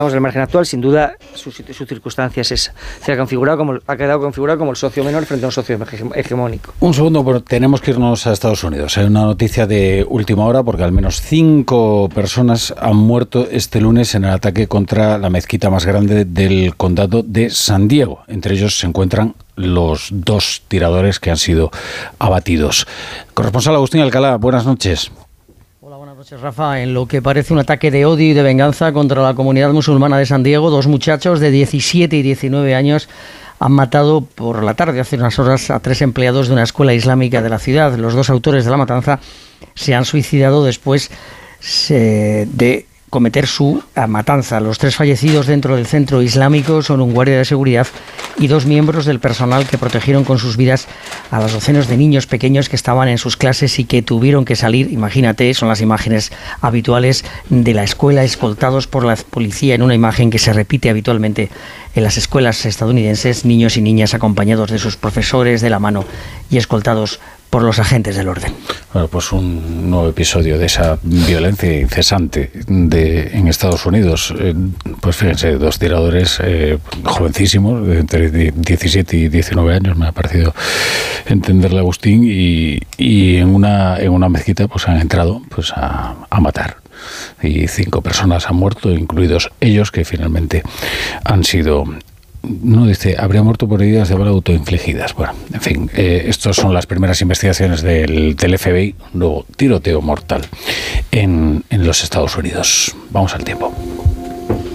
del margen actual, sin duda su circunstancia es esa. Se ha quedado configurado como el socio menor frente a un socio hegemónico. Un segundo, pero tenemos que irnos a Estados Unidos. Hay una noticia de última hora porque al menos 5 personas han muerto este lunes en el ataque contra la mezquita más grande del condado de San Diego. Entre ellos se encuentran los 2 tiradores que han sido abatidos. Corresponsal Agustín Alcalá, buenas noches. Buenas noches, Rafa. En lo que parece un ataque de odio y de venganza contra la comunidad musulmana de San Diego, 2 muchachos de 17 y 19 años han matado por la tarde, hace unas horas, a 3 empleados de una escuela islámica de la ciudad. Los 2 autores de la matanza se han suicidado después de cometer su matanza. Los 3 fallecidos dentro del centro islámico son un guardia de seguridad y 2 miembros del personal que protegieron con sus vidas a las docenas de niños pequeños que estaban en sus clases y que tuvieron que salir, imagínate, son las imágenes habituales de la escuela, escoltados por la policía, en una imagen que se repite habitualmente en las escuelas estadounidenses, niños y niñas acompañados de sus profesores de la mano y escoltados por los agentes del orden. Bueno, pues un nuevo episodio de esa violencia incesante en Estados Unidos. Pues fíjense, 2 tiradores jovencísimos, entre 17 y 19 años, me ha parecido entenderle a Agustín, y en una mezquita pues han entrado pues a matar. Y 5 personas han muerto, incluidos ellos, que finalmente han sido... No dice, habría muerto por heridas de bala autoinfligidas. Bueno, en fin, estas son las primeras investigaciones del FBI, un nuevo tiroteo mortal en los Estados Unidos. Vamos al tiempo.